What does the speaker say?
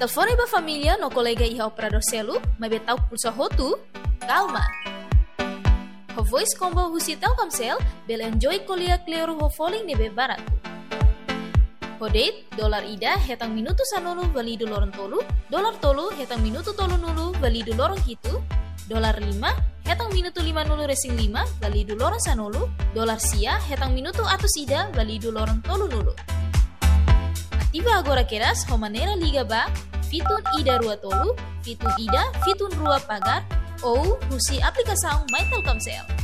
telefone ba família no colega iha operador celu, mabetau pulsa hotu, calma. Ho voice combo husi Telkomsel, bel enjoy kuliah kleru ho falling nebe baratu. Ho date, dolar ida hetang minutu sanulu validu lorong tolu, dolar tolu hetang minutu tolu nulu validu lorong hitu, dolar 5 hetang minutu 5 nulu resing 5 validu lorong sanulu, dolar sia hetang minutu atus ida validu lorong tolu nulu. Aktiva agora keras ho manera liga ba, fitun ida rua tolu, fitun ida, fitun rua pagar, ou husi aplikasang My Telkomsel.